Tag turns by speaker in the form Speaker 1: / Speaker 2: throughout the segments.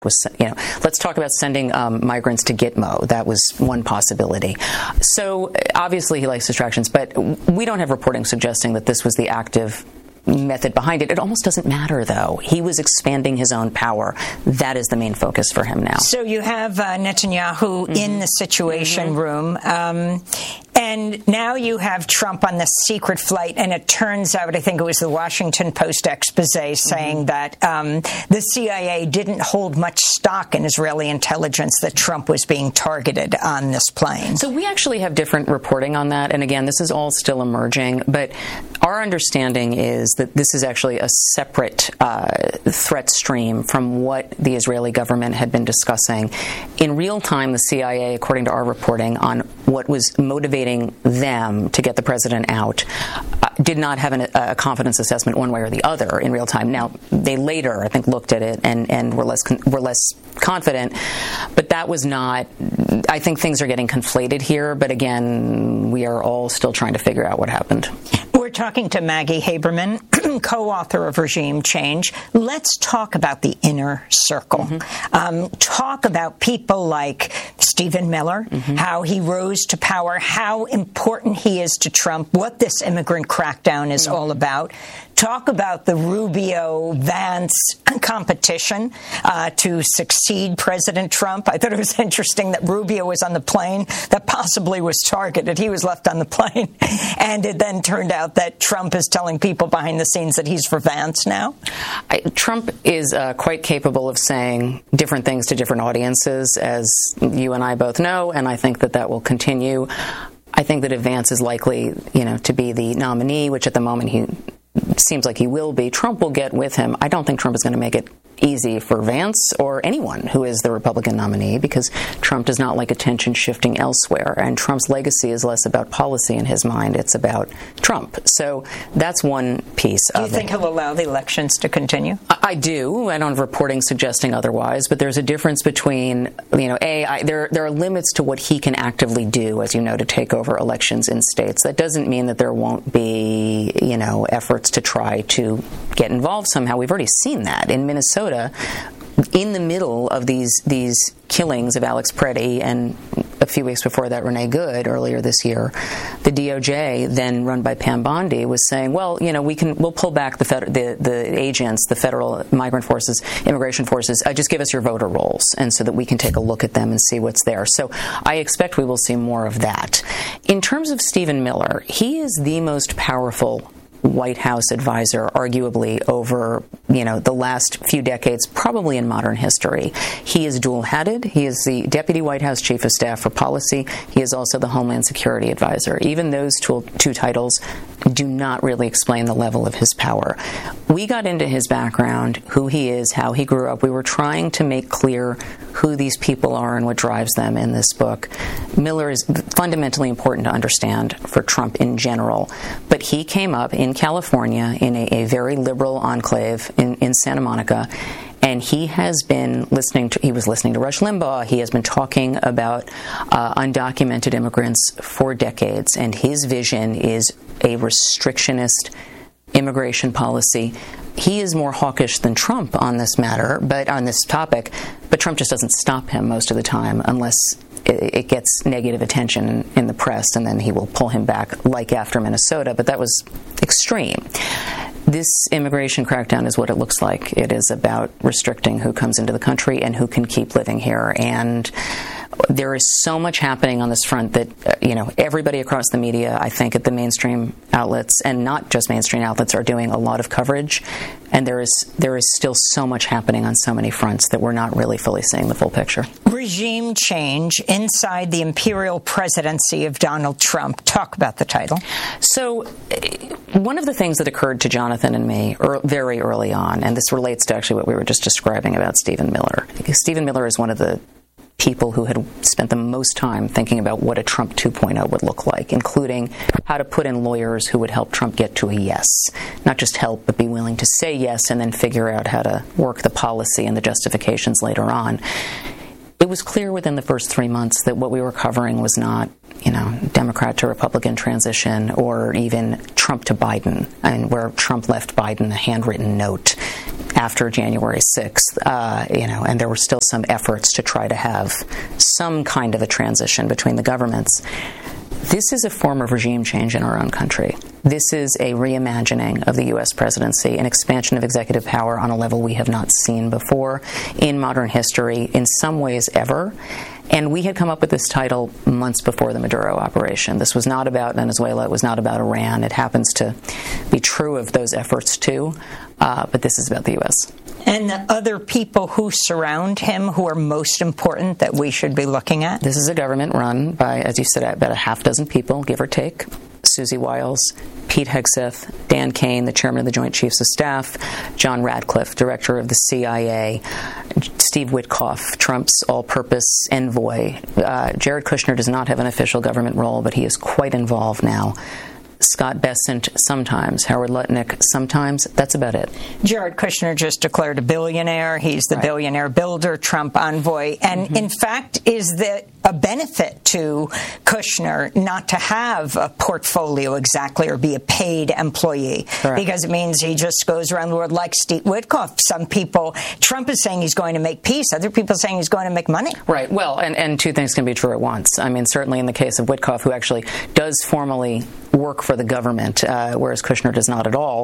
Speaker 1: was, let's talk about sending migrants to Gitmo. That was one possibility. So obviously he likes distractions, but we don't have reporting suggesting that this was the active method behind it. It almost doesn't matter, though. He was expanding his own power. That is the main focus for him now.
Speaker 2: So you have Netanyahu in the Situation Room, and now you have Trump on this secret flight, and it turns out, I think it was the Washington Post expose saying that the CIA didn't hold much stock in Israeli intelligence that Trump was being targeted on this plane.
Speaker 1: So we actually have different reporting on that, and again, this is all still emerging, but our understanding is that this is actually a separate threat stream from what the Israeli government had been discussing. In real time, the CIA, according to our reporting on what was motivating them to get the president out, did not have a confidence assessment one way or the other in real time. Now, they later, I think, looked at it and were less confident, but that was not. I think things are getting conflated here, but again, we are all still trying to figure out what happened.
Speaker 2: We're talking to Maggie Haberman, co-author of Regime Change. Let's talk about the inner circle. Talk about people like Stephen Miller, how he rose to power, how important he is to Trump, what this immigrant crackdown is all about. Talk about the Rubio-Vance competition to succeed President Trump. I thought it was interesting that Rubio was on the plane that possibly was targeted. He was left on the plane. And it then turned out that Trump is telling people behind the scenes that he's for Vance now.
Speaker 1: Trump is quite capable of saying different things to different audiences, as you and I both know, and I think that will continue. I think that if Vance is likely, to be the nominee, which at the moment he seems like he will be, Trump will get with him. I don't think Trump is going to make it easy for Vance or anyone who is the Republican nominee, because Trump does not like attention shifting elsewhere, and Trump's legacy is less about policy in his mind. It's about Trump. So that's one piece of it.
Speaker 2: Do you think he'll allow the elections to continue?
Speaker 1: I do. I don't have reporting suggesting otherwise, but there's a difference between, there are limits to what he can actively do, as you know, to take over elections in states. That doesn't mean that there won't be, efforts to try to get involved somehow. We've already seen that in Minnesota. In the middle of these killings of Alex Preddy and a few weeks before that Renee Good earlier this year, the DOJ, then run by Pam Bondi, was saying, well, we'll pull back the agents, the federal migrant forces, immigration forces, just give us your voter rolls, and so that we can take a look at them and see what's there. So I expect we will see more of that. In terms of Stephen Miller, he is the most powerful White House advisor, arguably, over, the last few decades, probably in modern history. He is dual-hatted. He is the Deputy White House Chief of Staff for Policy. He is also the Homeland Security Advisor. Even those two titles do not really explain the level of his power. We got into his background, who he is, how he grew up. We were trying to make clear who these people are and what drives them in this book. Miller is fundamentally important to understand for Trump in general, but he came up in California in a very liberal enclave in Santa Monica, and he has been listening to Rush Limbaugh. He has been talking about undocumented immigrants for decades, and his vision is a restrictionist immigration policy. He is more hawkish than Trump on this matter, but on this topic, but Trump just doesn't stop him most of the time unless it gets negative attention in the press, and then he will pull him back, like after Minnesota, but that was extreme. This immigration crackdown is what it looks like. It is about restricting who comes into the country and who can keep living here. And there is so much happening on this front that, everybody across the media, I think, at the mainstream outlets, and not just mainstream outlets, are doing a lot of coverage. And there is still so much happening on so many fronts that we're not really fully seeing the full picture.
Speaker 2: Regime Change Inside the Imperial Presidency of Donald Trump. Talk about the title.
Speaker 1: So one of the things that occurred to Jonathan and me very early on, and this relates to actually what we were just describing about Stephen Miller. Stephen Miller is one of the people who had spent the most time thinking about what a Trump 2.0 would look like, including how to put in lawyers who would help Trump get to a yes. Not just help, but be willing to say yes and then figure out how to work the policy and the justifications later on. It was clear within the first 3 months that what we were covering was not, Democrat to Republican transition, or even Trump to Biden, and where Trump left Biden a handwritten note after January 6th, and there were still some efforts to try to have some kind of a transition between the governments. This is a form of regime change in our own country. This is a reimagining of the U.S. presidency, an expansion of executive power on a level we have not seen before in modern history, in some ways ever. And we had come up with this title months before the Maduro operation. This was not about Venezuela. It was not about Iran. It happens to be true of those efforts, too. But this is about the U.S.
Speaker 2: And the other people who surround him who are most important that we should be looking at?
Speaker 1: This is a government run by, as you said, about a half dozen people, give or take. Susie Wiles, Pete Hegseth, Dan Kane, the chairman of the Joint Chiefs of Staff, John Radcliffe, director of the CIA, Steve Witkoff, Trump's all-purpose envoy. Jared Kushner does not have an official government role, but he is quite involved now. Scott Bessent sometimes, Howard Lutnick sometimes. That's about it.
Speaker 2: Jared Kushner just declared a billionaire. He's the billionaire builder, Trump envoy. And in fact, is that a benefit to Kushner not to have a portfolio exactly or be a paid employee? Correct. Because it means he just goes around the world like Steve Witkoff. Some people, Trump is saying he's going to make peace. Other people are saying he's going to make money.
Speaker 1: Right. Well, and two things can be true at once. I mean, certainly in the case of Witkoff, who actually does formally work for the government, whereas Kushner does not at all.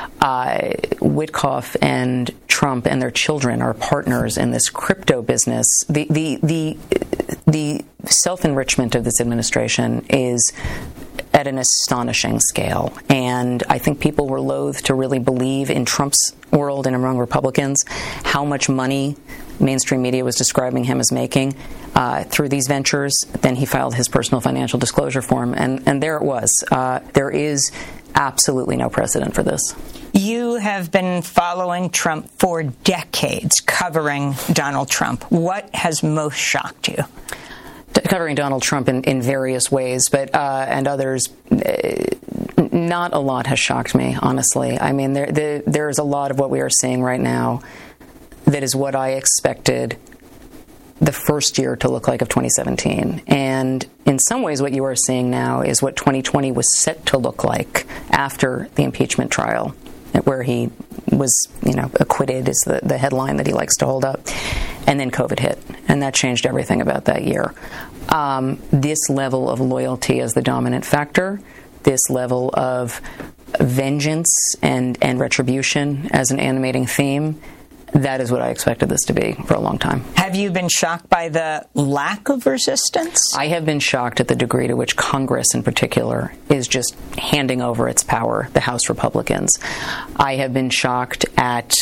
Speaker 1: Witkoff and Trump and their children are partners in this crypto business. The self-enrichment of this administration is at an astonishing scale. And I think people were loath to really believe in Trump's world and among Republicans how much money mainstream media was describing him as making through these ventures. Then he filed his personal financial disclosure form, and there it was. There is absolutely no precedent for this.
Speaker 2: You have been following Trump for decades, covering Donald Trump. What has most shocked you?
Speaker 1: Covering Donald Trump in various ways, but and others, not a lot has shocked me, honestly. I mean, there's a lot of what we are seeing right now that is what I expected the first year to look like of 2017. And in some ways, what you are seeing now is what 2020 was set to look like after the impeachment trial, where he was, acquitted is the headline that he likes to hold up. And then COVID hit, and that changed everything about that year. This level of loyalty as the dominant factor, this level of vengeance and retribution as an animating theme, that is what I expected this to be for a long time.
Speaker 2: Have you been shocked by the lack of resistance?
Speaker 1: I have been shocked at the degree to which Congress in particular is just handing over its power, the House Republicans. I have been shocked at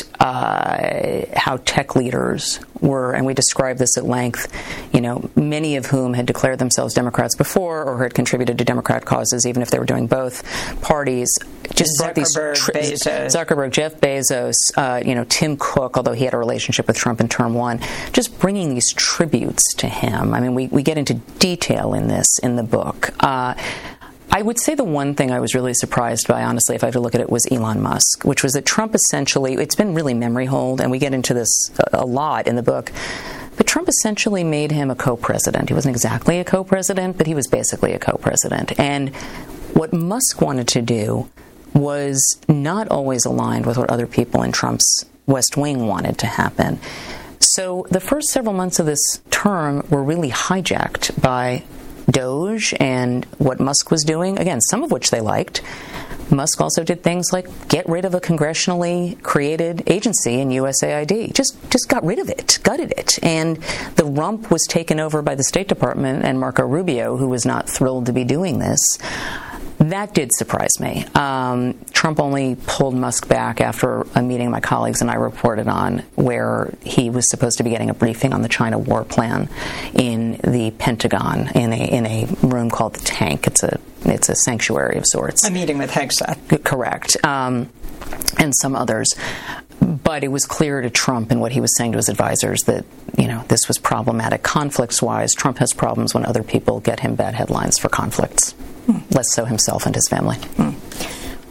Speaker 1: how tech leaders were, and we described this at length, many of whom had declared themselves Democrats before or had contributed to Democrat causes, even if they were doing both parties. Just
Speaker 2: Zuckerberg,
Speaker 1: Jeff Bezos, Tim Cook, although he had a relationship with Trump in term one, just bringing these tributes to him. I mean, we get into detail in this in the book. I would say the one thing I was really surprised by, honestly, if I have to look at it, was Elon Musk, which was that Trump essentially, it's been really memory hold, and we get into this a lot in the book, but Trump essentially made him a co-president. He wasn't exactly a co-president, but he was basically a co-president. And what Musk wanted to do was not always aligned with what other people in Trump's West Wing wanted to happen. So the first several months of this term were really hijacked by Doge and what Musk was doing, again, some of which they liked. Musk also did things like get rid of a congressionally created agency in USAID. Just got rid of it, gutted it. And the rump was taken over by the State Department and Marco Rubio, who was not thrilled to be doing this. That did surprise me. Trump only pulled Musk back after a meeting my colleagues and I reported on, where he was supposed to be getting a briefing on the China war plan in the Pentagon in a room called the Tank. It's a sanctuary of sorts.
Speaker 2: A meeting with Hegseth.
Speaker 1: Correct. And some others. But it was clear to Trump and what he was saying to his advisors that, this was problematic conflicts-wise. Trump has problems when other people get him bad headlines for conflicts. Less so himself and his family.
Speaker 2: Well, I want to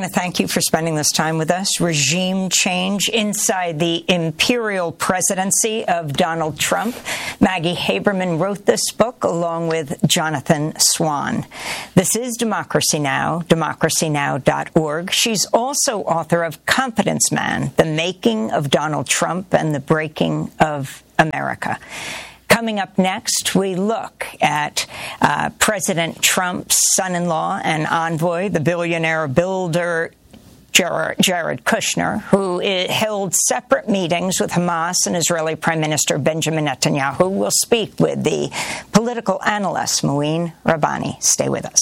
Speaker 2: want to thank you for spending this time with us. Regime Change Inside the Imperial Presidency of Donald Trump. Maggie Haberman wrote this book along with Jonathan Swan. This is Democracy Now!, democracynow.org. She's also author of Confidence Man, The Making of Donald Trump and the Breaking of America. Coming up next, we look at President Trump's son-in-law and envoy, the billionaire builder Jared Kushner, who held separate meetings with Hamas and Israeli Prime Minister Benjamin Netanyahu. We'll speak with the political analyst, Mouin Rabbani. Stay with us.